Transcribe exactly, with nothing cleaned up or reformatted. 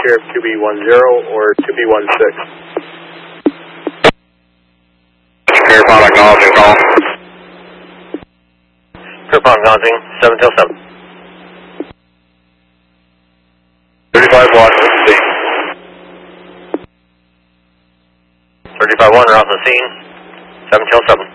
Sheriff two B one zero or two B one six. Sheriff on acknowledging call. Sheriff on acknowledging, seven tail seven. thirty-five one, what's the scene? thirty-five one, we're off the scene, seven tail seven.